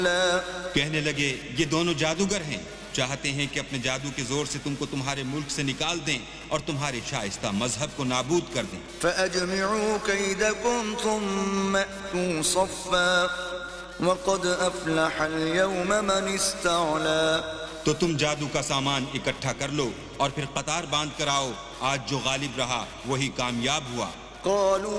कहने लगे ये दोनों जादूगर हैं, चाहते हैं कि अपने जादू के जोर से तुमको तुम्हारे मुल्क से निकाल दें और तुम्हारे शाइस्ता मजहब को नाबूद कर दें। فأجمعوا كيدكم ثم أتوا صفا وقد أفلح اليوم من استعلى। तो तुम जादू का सामान इकट्ठा कर लो और फिर कतार बांध कर आओ, आज जो गालिब रहा वही कामयाब हुआ। قالوا